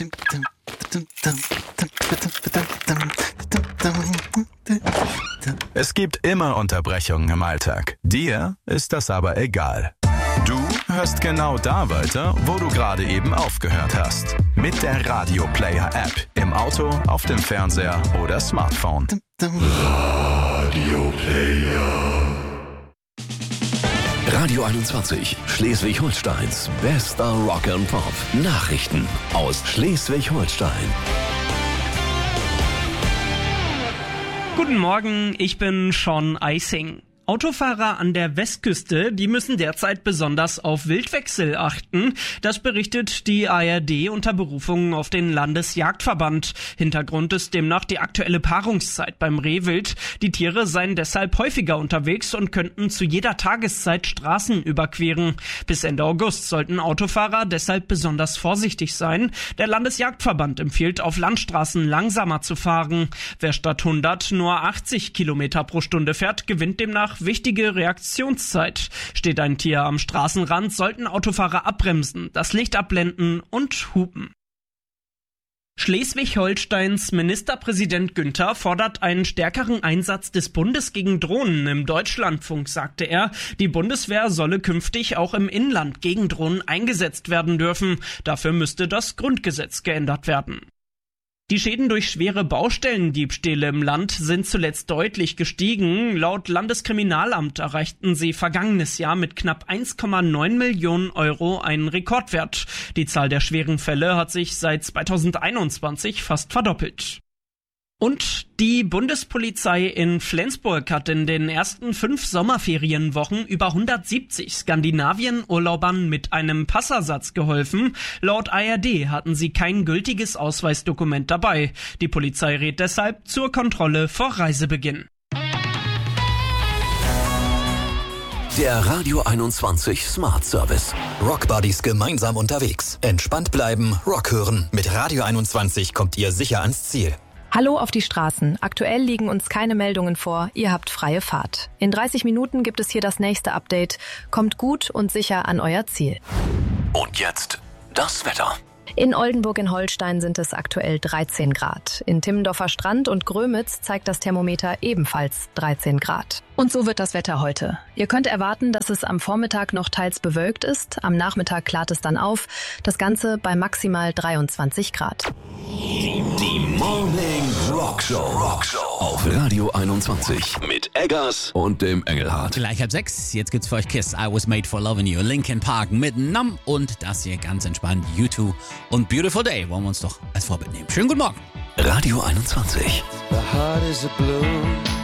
Es gibt immer Unterbrechungen im Alltag. Dir ist das aber egal. Du hörst genau da weiter, wo du gerade eben aufgehört hast. Mit der Radio Player App. Im Auto, auf dem Fernseher oder Smartphone. Radio Player. Radio 21, Schleswig-Holsteins bester Rock and Pop. Nachrichten aus Schleswig-Holstein. Guten Morgen, ich bin Sean Eising. Autofahrer an der Westküste, die müssen derzeit besonders auf Wildwechsel achten. Das berichtet die ARD unter Berufung auf den Landesjagdverband. Hintergrund ist demnach die aktuelle Paarungszeit beim Rehwild. Die Tiere seien deshalb häufiger unterwegs und könnten zu jeder Tageszeit Straßen überqueren. Bis Ende August sollten Autofahrer deshalb besonders vorsichtig sein. Der Landesjagdverband empfiehlt, auf Landstraßen langsamer zu fahren. Wer statt 100 nur 80 Kilometer pro Stunde fährt, gewinnt demnach wichtige Reaktionszeit. Steht ein Tier am Straßenrand, sollten Autofahrer abbremsen, das Licht abblenden und hupen. Schleswig-Holsteins Ministerpräsident Günther fordert einen stärkeren Einsatz des Bundes gegen Drohnen. Im Deutschlandfunk sagte er, die Bundeswehr solle künftig auch im Inland gegen Drohnen eingesetzt werden dürfen. Dafür müsste das Grundgesetz geändert werden. Die Schäden durch schwere Baustellendiebstähle im Land sind zuletzt deutlich gestiegen. Laut Landeskriminalamt erreichten sie vergangenes Jahr mit knapp 1,9 Millionen Euro einen Rekordwert. Die Zahl der schweren Fälle hat sich seit 2021 fast verdoppelt. Und die Bundespolizei in Flensburg hat in den ersten 5 Sommerferienwochen über 170 Skandinavien-Urlaubern mit einem Passersatz geholfen. Laut ARD hatten sie kein gültiges Ausweisdokument dabei. Die Polizei rät deshalb zur Kontrolle vor Reisebeginn. Der Radio 21 Smart Service. Rockbuddies gemeinsam unterwegs. Entspannt bleiben, Rock hören. Mit Radio 21 kommt ihr sicher ans Ziel. Hallo auf die Straßen. Aktuell liegen uns keine Meldungen vor. Ihr habt freie Fahrt. In 30 Minuten gibt es hier das nächste Update. Kommt gut und sicher an euer Ziel. Und jetzt das Wetter. In Oldenburg in Holstein sind es aktuell 13 Grad. In Timmendorfer Strand und Grömitz zeigt das Thermometer ebenfalls 13 Grad. Und so wird das Wetter heute. Ihr könnt erwarten, dass es am Vormittag noch teils bewölkt ist. Am Nachmittag klart es dann auf. Das Ganze bei maximal 23 Grad. Die Morning Rock Show auf Radio 21 mit Eggers und dem Engelhardt. Gleich ab 6, jetzt gibt's für euch Kiss, I Was Made for Loving You, Linkin Park mit Numb und das hier ganz entspannt, U2 und Beautiful Day wollen wir uns doch als Vorbild nehmen. Schönen guten Morgen. Radio 21. The heart is a blue.